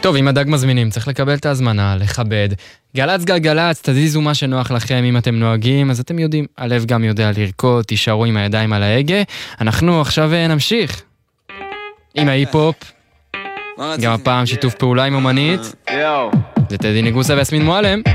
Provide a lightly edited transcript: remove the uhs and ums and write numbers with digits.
טוב, אם הדג מזמינים, צריך לקבל את ההזמנה, לכבד. גלץ גלגלץ, תזיזו מה שנוח לכם, אם אתם נוהגים, אז אתם יודעים, הלב גם יודע לרקוד, תישארו עם הידיים על ההגה. אנחנו עכשיו נמשיך. עם ההיפ-הופ, גם הפעם שיתוף פעולה עם אומנית. זה טדי נגוסה ויסמין מועלם.